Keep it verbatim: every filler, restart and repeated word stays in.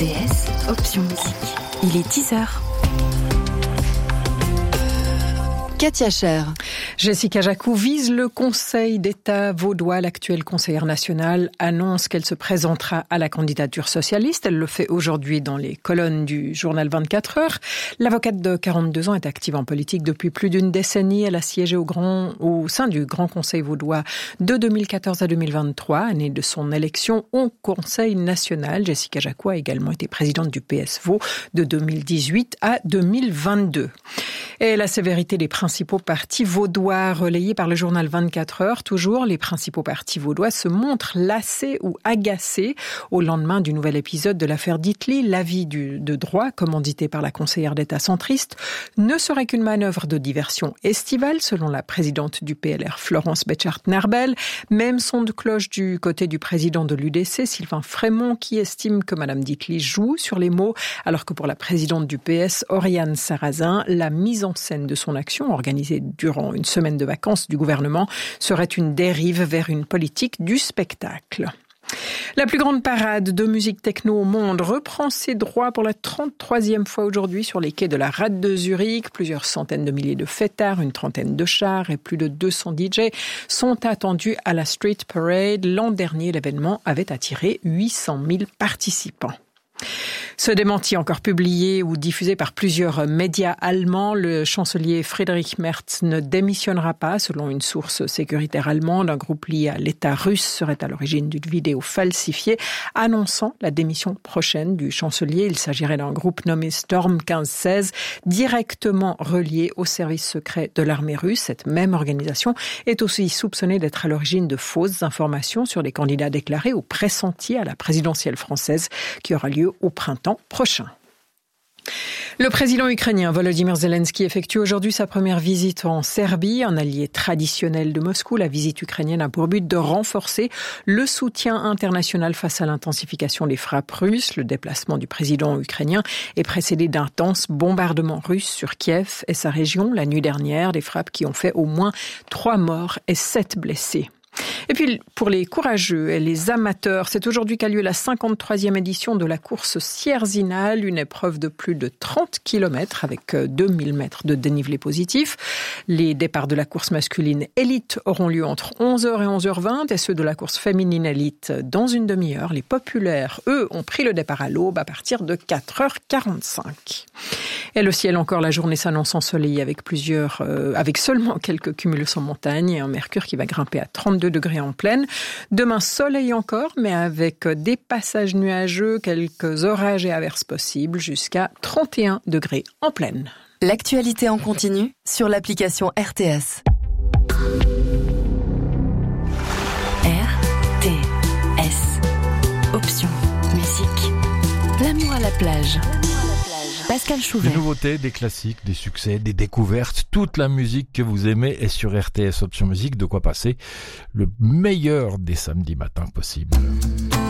T S, option musique. Il est dix heures. Katia Cher. Jessica Jacou vise le Conseil d'État vaudois. L'actuelle conseillère nationale annonce qu'elle se présentera à la candidature socialiste. Elle le fait aujourd'hui dans les colonnes du journal vingt-quatre heures. L'avocate de quarante-deux ans est active en politique depuis plus d'une décennie. Elle a siégé au, grand, au sein du Grand Conseil vaudois de deux mille quatorze à deux mille vingt-trois, année de son élection au Conseil national. Jessica Jacou a également été présidente du P S Vaud de deux mille dix-huit à deux mille vingt-deux. Et la sévérité des principaux partis vaudois relayés par le journal vingt-quatre heures. Toujours, les principaux partis vaudois se montrent lassés ou agacés au lendemain du nouvel épisode de l'affaire Ditli. L'avis du, de droit, commandité par la conseillère d'État centriste, ne serait qu'une manœuvre de diversion estivale, selon la présidente du P L R, Florence Betchart-Narbel. Même son de cloche du côté du président de l'U D C, Sylvain Frémont, qui estime que Madame Ditli joue sur les mots, alors que pour la présidente du P S, Oriane Sarrazin, la mise en scène de son action, organisée durant une semaine de vacances du gouvernement, serait une dérive vers une politique du spectacle. La plus grande parade de musique techno au monde reprend ses droits pour la trente-troisième fois aujourd'hui sur les quais de la Rade de Zurich. Plusieurs centaines de milliers de fêtards, une trentaine de chars et plus de deux cents D J sont attendus à la Street Parade. L'an dernier, l'événement avait attiré huit cent mille participants. Ce démenti encore publié ou diffusé par plusieurs médias allemands, le chancelier Friedrich Merz ne démissionnera pas. Selon une source sécuritaire allemande, un groupe lié à l'État russe serait à l'origine d'une vidéo falsifiée annonçant la démission prochaine du chancelier. Il s'agirait d'un groupe nommé Storm quinze seize, directement relié au service secret de l'armée russe. Cette même organisation est aussi soupçonnée d'être à l'origine de fausses informations sur des candidats déclarés ou pressentis à la présidentielle française qui aura lieu au printemps prochain. Le président ukrainien Volodymyr Zelensky effectue aujourd'hui sa première visite en Serbie, un allié traditionnel de Moscou. La visite ukrainienne a pour but de renforcer le soutien international face à l'intensification des frappes russes. Le déplacement du président ukrainien est précédé d'intenses bombardements russes sur Kiev et sa région la nuit dernière, des frappes qui ont fait au moins trois morts et sept blessés. Et puis, pour les courageux et les amateurs, c'est aujourd'hui qu'a lieu la cinquante-troisième édition de la course Sierzinal, une épreuve de plus de trente kilomètres avec deux mille mètres de dénivelé positif. Les départs de la course masculine élite auront lieu entre onze heures et onze heures vingt et ceux de la course féminine élite dans une demi-heure. Les populaires, eux, ont pris le départ à l'aube à partir de quatre heures quarante-cinq. Et le ciel encore, la journée s'annonce ensoleillée avec plusieurs, euh, avec seulement quelques cumulus en montagne et un mercure qui va grimper à trente-deux degrés en pleine. Demain, soleil encore, mais avec des passages nuageux, quelques orages et averses possibles, jusqu'à trente et un degrés en pleine. L'actualité en continu sur l'application R T S. R T S. Option musique. L'amour à la plage. Pascal Chouvet. Des nouveautés, des classiques, des succès, des découvertes, toute la musique que vous aimez est sur R T S Option Musique, de quoi passer le meilleur des samedis matins possibles.